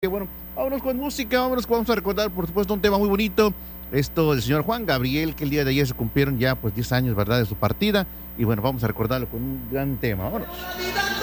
Que bueno, vámonos con música, vamos a recordar, por supuesto, un tema muy bonito, esto del señor Juan Gabriel, que el día de ayer se cumplieron ya pues 10 años, ¿verdad?, de su partida, y bueno, vamos a recordarlo con un gran tema, vámonos.